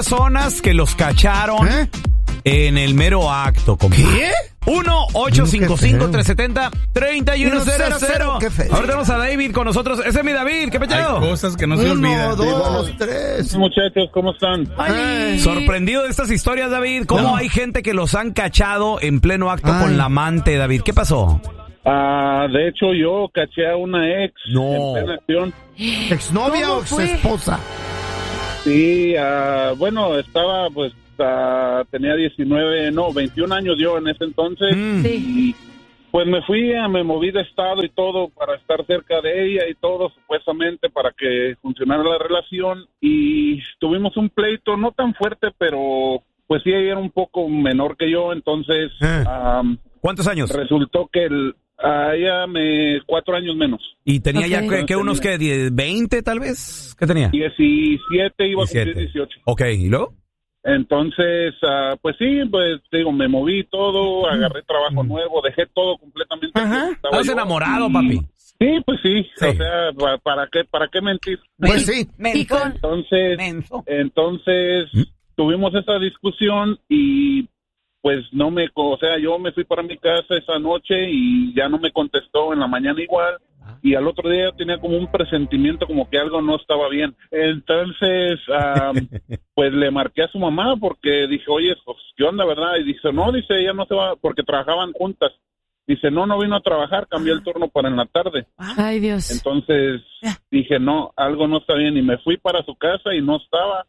personas que los cacharon en el mero acto. ¿Qué? 1-855-370-3100. Ahora tenemos a David con nosotros. Ese es mi David, ¿qué pecho? Hay cosas que no se olvidan. 1, 2, 3. Muchachos, ¿cómo están? Sorprendido de estas historias, David. ¿Cómo hay gente que los han cachado en pleno acto con la amante, David? ¿Qué pasó? De hecho, yo caché a una ex en plena acción. ¿Exnovia o exesposa? Sí, bueno, estaba pues... tenía 21 años yo en ese entonces y pues me moví de estado y todo para estar cerca de ella y todo, supuestamente para que funcionara la relación, y tuvimos un pleito no tan fuerte, pero pues sí, ella era un poco menor que yo, entonces ¿cuántos años? Resultó que ella 4 años menos. ¿Y tenía ya que unos que 20 tal vez? ¿Qué tenía? 17, iba a cumplir 18. Ok, ¿y luego? Entonces, pues sí, pues digo, me moví todo, agarré trabajo nuevo, dejé todo completamente. ¿Estás enamorado, papi? Sí, pues sí, o sea, ¿para qué mentir? Pues sí. Entonces tuvimos esa discusión y pues yo me fui para mi casa esa noche y ya no me contestó, en la mañana igual. Y al otro día tenía como un presentimiento como que algo no estaba bien. Entonces, pues le marqué a su mamá porque dije, oye, pues, ¿qué onda, verdad? Y dice, no, dice, ella no se va, porque trabajaban juntas. Dice, no vino a trabajar, cambió el turno para en la tarde. Ay, Dios. Entonces dije, no, algo no está bien. Y me fui para su casa y no estaba.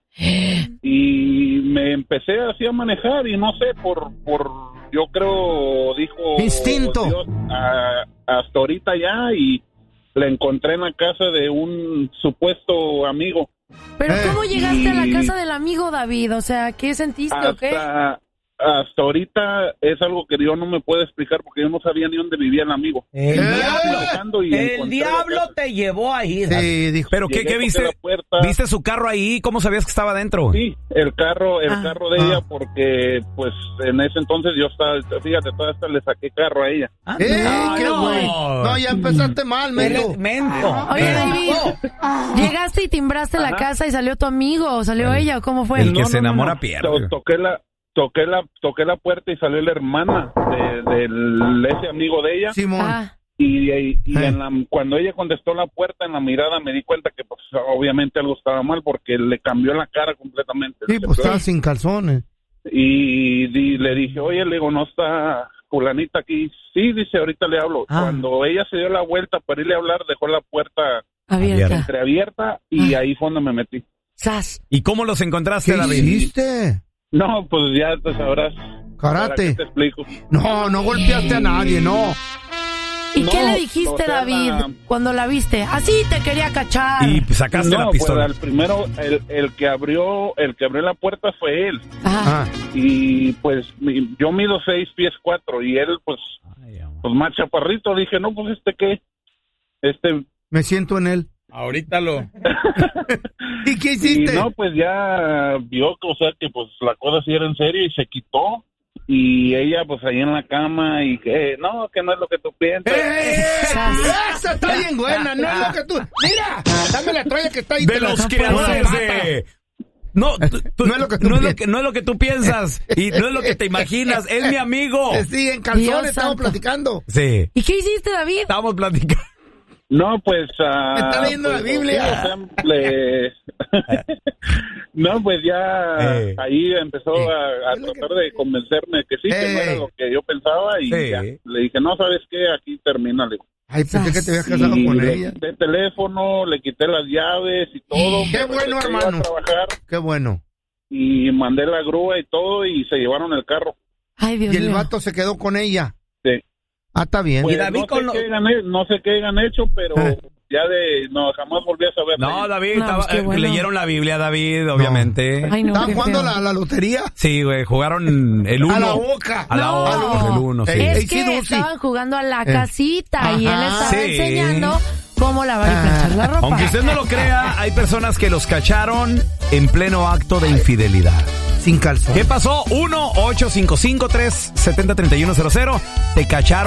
Y me empecé así a manejar y no sé, yo creo, dijo... Instinto. Dios, hasta ahorita ya, y la encontré en la casa de un supuesto amigo. ¿Pero cómo llegaste a la casa del amigo, David? O sea, ¿qué sentiste o qué? Hasta ahorita es algo que yo no me puedo explicar porque yo no sabía ni dónde vivía el amigo. El diablo te llevó ahí. Sí, dijo. ¿Pero qué viste? ¿Viste su carro ahí? ¿Cómo sabías que estaba adentro? Sí, el carro de ella, porque pues en ese entonces yo estaba, fíjate, todavía hasta le saqué carro a ella. ¡Qué güey! No, ya empezaste mal, Mento. Oye, David, ¿llegaste y timbraste la casa y salió tu amigo o salió ella o cómo fue? El que se enamora pierde. Toqué la puerta y salió la hermana de ese amigo de ella. Simón. Y cuando ella contestó la puerta, en la mirada me di cuenta que pues obviamente algo estaba mal porque le cambió la cara completamente. Sí, pues estaba sin calzones. Y le dije, oye, le digo, ¿no está fulanita aquí? Sí, dice, ahorita le hablo. Cuando ella se dio la vuelta para irle a hablar, dejó la puerta entreabierta y ahí fue donde me metí. ¡Sas! ¿Y cómo los encontraste, David? ¿Qué hiciste? No, pues ya te sabrás. Karate. Te explico. No golpeaste a nadie, no. ¿Y qué le dijiste, David, cuando la viste? Así te quería cachar. Y sacaste la pistola. Pues, primero, el que abrió la puerta fue él. Y pues yo mido 6'4" y él pues más chaparrito. Dije, no, pues ¿qué? Me siento en él. Ahorita ¿Y qué hiciste? Y no, pues ya vio que, o sea, que pues la cosa sí era en serio y se quitó. Y ella, pues, ahí en la cama y que no es lo que tú piensas. ¡Esa está bien buena! No es lo que tú... ¡Mira! Dame la toalla que está ahí. De los creadores de... No es lo que tú piensas y no es lo que te imaginas. Es mi amigo. Sí, en calzones estamos platicando. Sí. ¿Y qué hiciste, David? Estamos platicando. No, pues... está leyendo la Biblia. No, pues ya ahí empezó a tratar de convencerme que sí, que no era lo que yo pensaba y ya. Le dije, no, ¿sabes qué? Aquí termina. Ay, pensé que te habías casado con ella. Le quité el teléfono, le quité las llaves y todo. ¡Qué bueno, hermano! ¡Qué bueno! Y mandé la grúa y todo y se llevaron el carro. Ay, Dios mío. ¿Y el vato se quedó con ella? Sí. Está bien. Pues, no sé qué hayan hecho, pero jamás volví a saber. No, David, leyeron la Biblia, David, obviamente. Ay, ¿Estaban jugando la lotería? Sí, güey, jugaron el 1. A la boca. A la boca, el 1, sí. Es que estaban jugando a la casita y él estaba enseñando cómo lavar y planchar la ropa. Aunque usted no lo crea, hay personas que los cacharon en pleno acto de infidelidad. Sin calzón. ¿Qué pasó? 1-855-370-3100. Te cacharon.